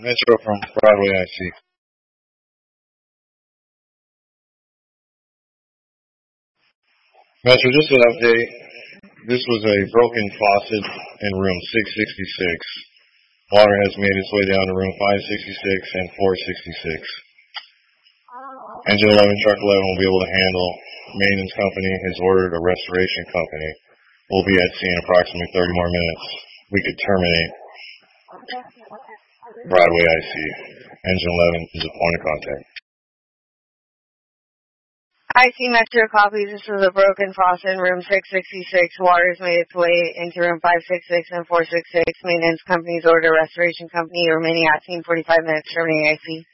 Metro from Broadway, I see. Metro, just an update. This was a broken faucet in room 666. Water has made its way down to room 566 and 466. Engine 11, truck 11 will be able to handle. Maintenance company has ordered a restoration company. We'll be at sea in approximately 30 more minutes. We could terminate. Broadway, I see. Engine 11 is a point of contact. I see Metro copies. This is a broken faucet in room 666. Water's made its way into room 566 and 466. Maintenance company's order restoration company remaining at scene 45 minutes. Terminating IC.